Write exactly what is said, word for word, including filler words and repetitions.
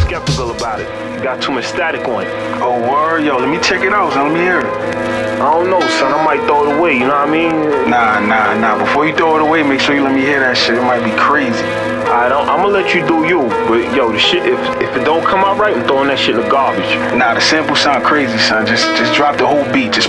skeptical about it. You got too much static on it. Oh, word? Yo, let me check it out, son. Let me hear it. I don't know, son. I might throw it away, you know what I mean? Nah, nah, nah. Before you throw it away, make sure you let me hear that shit. It might be crazy. I don't, I'm gonna let you do you, but yo, the shit, if, if it don't come out right, I'm throwing that shit in the garbage. Nah, the sample sound crazy, son. Just, just drop the whole beat. Just